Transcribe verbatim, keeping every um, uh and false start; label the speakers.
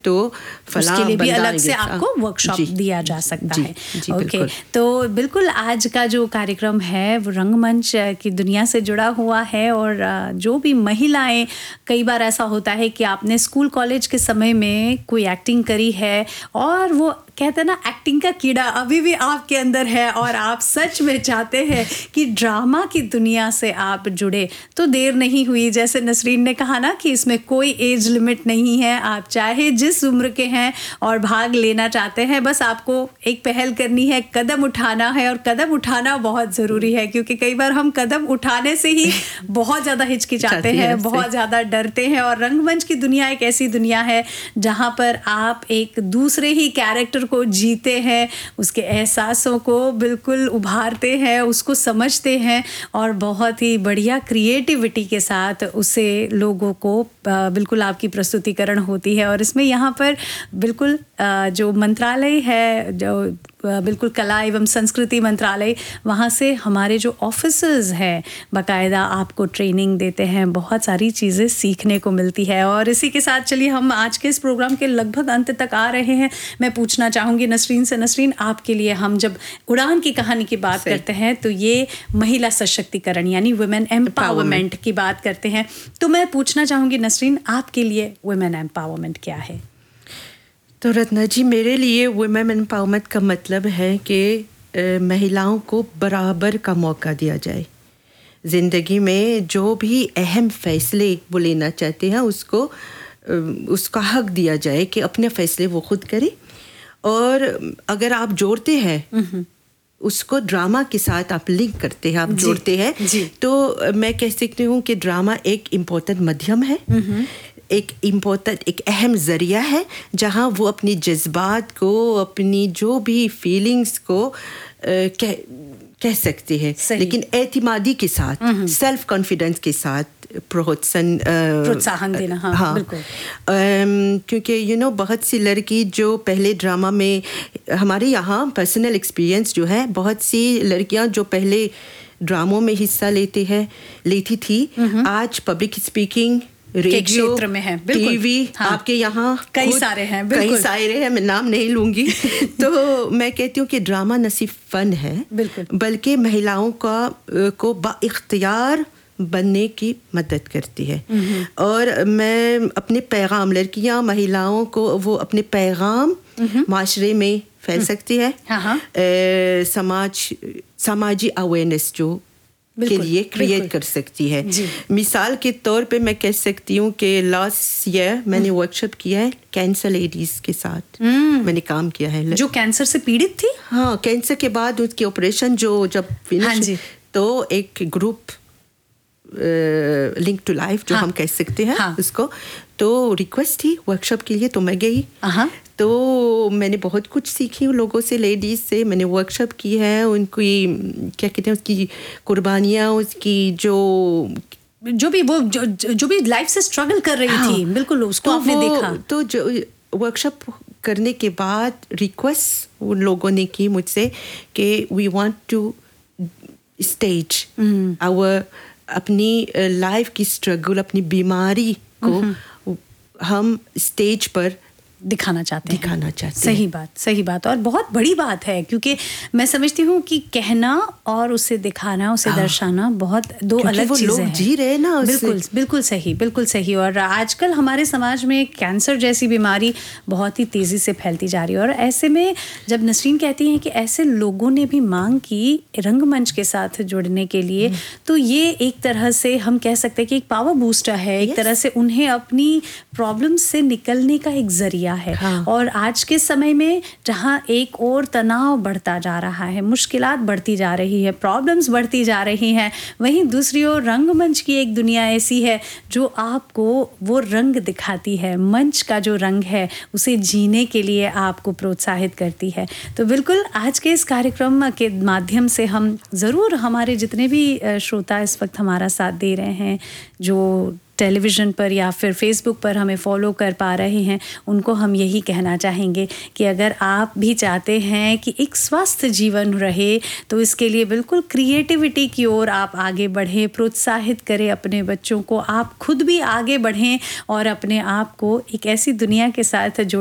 Speaker 1: तो
Speaker 2: उसके लिए भी अलग से आपको वर्कशॉप दिया जा सकता
Speaker 1: जी,
Speaker 2: है।
Speaker 1: जी,
Speaker 2: ओके
Speaker 1: बिल्कुल।
Speaker 2: तो बिल्कुल आज का जो कार्यक्रम है वो रंगमंच की दुनिया से जुड़ा हुआ है और जो भी महिलाएं, कई बार ऐसा होता है कि आपने स्कूल कॉलेज के समय में कोई एक्टिंग करी है और वो कहते हैं ना एक्टिंग का कीड़ा अभी भी आपके अंदर है और आप सच में चाहते हैं कि ड्रामा की दुनिया से आप जुड़े, तो देर नहीं हुई। जैसे नसरीन ने कहा ना कि इसमें कोई एज लिमिट नहीं है, आप चाहे जिस उम्र के हैं और भाग लेना चाहते हैं, बस आपको एक पहल करनी है, कदम उठाना है। और कदम उठाना बहुत ज़रूरी है क्योंकि कई बार हम कदम उठाने से ही बहुत ज़्यादा हिचकिचाते हैं, बहुत ज़्यादा डरते हैं। और रंगमंच की दुनिया एक ऐसी दुनिया है जहाँ पर आप एक दूसरे ही कैरेक्टर को जीते हैं, उसके एहसासों को बिल्कुल उभारते हैं, उसको समझते हैं और बहुत ही बढ़िया क्रिएटिविटी के साथ उसे लोगों को बिल्कुल आपकी प्रस्तुतिकरण होती है। और इसमें यहाँ पर बिल्कुल जो मंत्रालय है, जो बिल्कुल कला एवं संस्कृति मंत्रालय, वहाँ से हमारे जो ऑफिसर्स हैं बाकायदा आपको ट्रेनिंग देते हैं, बहुत सारी चीज़ें सीखने को मिलती है। और इसी के साथ चलिए हम आज के इस प्रोग्राम के लगभग अंत तक आ रहे हैं। मैं पूछना चाहूँगी नसरीन से, नसरीन आपके लिए हम जब उड़ान की कहानी की बात करते हैं तो ये महिला सशक्तिकरण यानी वुमेन एम्पावरमेंट की बात करते हैं, तो मैं पूछना चाहूँगी नसरीन आपके लिए वुमेन एम्पावरमेंट क्या है?
Speaker 1: तो रत्ना जी, मेरे लिए वुमेन एम्पावरमेंट का मतलब है कि महिलाओं को बराबर का मौका दिया जाए। ज़िंदगी में जो भी अहम फैसले वो लेना चाहते हैं उसको उसका हक दिया जाए कि अपने फैसले वो खुद करे। और अगर आप जोड़ते हैं उसको ड्रामा के साथ, आप लिंक करते हैं, आप जोड़ते हैं, तो मैं कह सकती हूँ कि ड्रामा एक इम्पोर्टेंट माध्यम है, एक इम्पोर्टेंट एक अहम ज़रिया है जहाँ वो अपनी जज्बात को, अपनी जो भी फीलिंग्स को कह कह सकते हैं, लेकिन एतमादी के साथ, सेल्फ कॉन्फिडेंस के साथ प्रोत्साहन
Speaker 2: प्रोत्साहन देना। हाँ, हाँ बिल्कुल।
Speaker 1: क्योंकि यू नो बहुत सी लड़की जो पहले ड्रामा में, हमारे यहाँ पर्सनल एक्सपीरियंस जो है, बहुत सी लड़कियाँ जो पहले ड्रामों में हिस्सा लेते हैं लेती थी, आज पब्लिक स्पीकिंग, रेडियो
Speaker 2: क्षेत्र में है,
Speaker 1: टीवी, हाँ, आपके यहाँ
Speaker 2: कई सारे हैं,
Speaker 1: कई सारे हैं, मैं नाम नहीं लूँगी। तो मैं कहती हूँ कि ड्रामा न सिर्फ फन है, बल्कि महिलाओं का को बाइख्तियार बनने की मदद करती है। और मैं अपने पैगाम, लड़कियाँ महिलाओं को वो अपने पैगाम माशरे में फैल सकती है, ए, समाज समाजी अवेयरनेस जो के लिए क्रिएट कर सकती है। मिसाल के तौर पे मैं कह सकती हूँ कि लास्ट ईयर मैंने वर्कशॉप किया है कैंसर लेडीज के साथ, मैंने काम किया है
Speaker 2: जो कैंसर से पीड़ित थी।
Speaker 1: हाँ, कैंसर के बाद उसकी ऑपरेशन जो जब फिनिश, हाँ तो एक ग्रुप लिंक टू लाइफ जो हाँ, हम कह सकते हैं हाँ, उसको, तो रिक्वेस्ट थी वर्कशॉप के लिए, तो मैं गई। तो मैंने बहुत कुछ सीखी उन लोगों से, लेडीज से। मैंने वर्कशॉप की है, उनकी क्या कहते हैं, उसकी कुर्बानियाँ, उसकी जो
Speaker 2: जो भी वो जो, जो भी लाइफ से स्ट्रगल कर रही हाँ, थी, बिल्कुल उसको तो आपने देखा।
Speaker 1: तो जो वर्कशॉप करने के बाद रिक्वेस्ट उन लोगों ने की मुझसे कि we want two stage our अपनी लाइफ की स्ट्रगल, अपनी बीमारी को हम स्टेज पर
Speaker 2: दिखाना चाहते हैं
Speaker 1: दिखाना चाहते हैं।
Speaker 2: सही बात, सही बात। और बहुत बड़ी बात है क्योंकि मैं समझती हूँ कि कहना और उसे दिखाना, उसे हाँ, दर्शाना बहुत दो अलग चीज़ें हैं।
Speaker 1: जी रहे ना,
Speaker 2: बिल्कुल बिल्कुल सही, बिल्कुल सही। और आजकल हमारे समाज में कैंसर जैसी बीमारी बहुत ही तेज़ी से फैलती जा रही है। और ऐसे में जब नसरीन कहती हैं कि ऐसे लोगों ने भी मांग की रंगमंच के साथ जुड़ने के लिए, तो ये एक तरह से हम कह सकते हैं कि एक पावर बूस्टर है, एक तरह से उन्हें अपनी प्रॉब्लम से निकलने का एक जरिया है। हाँ। और आज के समय में जहाँ एक और तनाव बढ़ता जा रहा है, मुश्किलात बढ़ती जा रही है, प्रॉब्लम्स बढ़ती जा रही हैं, वहीं दूसरी ओर रंगमंच की एक दुनिया ऐसी है जो आपको वो रंग दिखाती है, मंच का जो रंग है उसे जीने के लिए आपको प्रोत्साहित करती है। तो बिल्कुल आज के इस कार्यक्रम के माध्यम से हम ज़रूर, हमारे जितने भी श्रोता इस वक्त हमारा साथ दे रहे हैं, जो टेलीविज़न पर या फिर फेसबुक पर हमें फॉलो कर पा रहे हैं, उनको हम यही कहना चाहेंगे कि अगर आप भी चाहते हैं कि एक स्वस्थ जीवन रहे तो इसके लिए बिल्कुल क्रिएटिविटी की ओर आप आगे बढ़ें, प्रोत्साहित करें अपने बच्चों को, आप खुद भी आगे बढ़ें और अपने आप को एक ऐसी दुनिया के साथ जोड़